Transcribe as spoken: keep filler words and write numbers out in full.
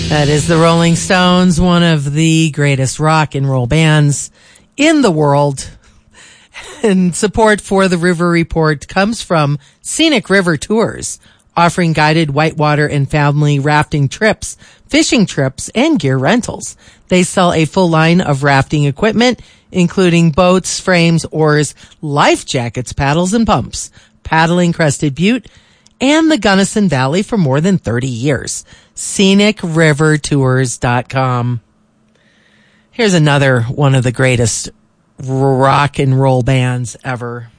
That is the Rolling Stones, one of the greatest rock and roll bands in the world. And support for the River Report comes from Scenic River Tours, offering guided whitewater and family rafting trips, fishing trips, and gear rentals. They sell a full line of rafting equipment, including boats, frames, oars, life jackets, paddles, and pumps, paddling Crested Butte and the Gunnison Valley for more than thirty years. scenic river tours dot com. Here's another one of the greatest rock and roll bands ever.